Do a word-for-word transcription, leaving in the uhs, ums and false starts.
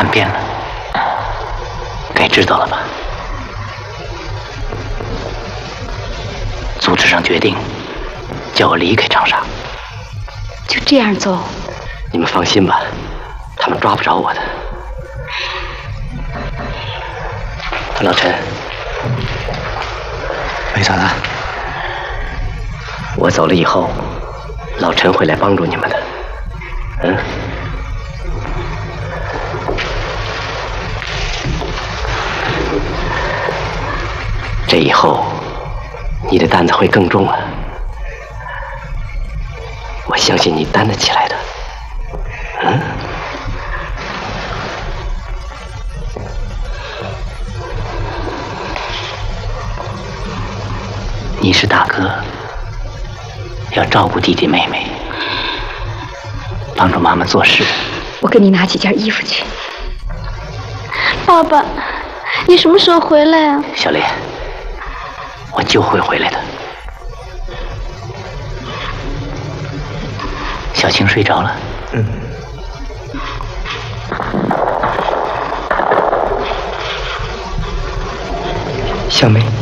看遍了，该知道了吧？组织上决定叫我离开长沙。 就这样走？ 你们放心吧，他们抓不着我的。老陈， 没咋的。 我走了以后，老陈会来帮助你们的。嗯。这以后，你的担子会更重了。我相信你担得起来的。嗯。 你是大哥，要照顾弟弟妹妹，帮助妈妈做事。 我给你拿几件衣服去。 爸爸，你什么时候回来啊？ 小莲，我就会回来的。小青睡着了。 嗯。小梅。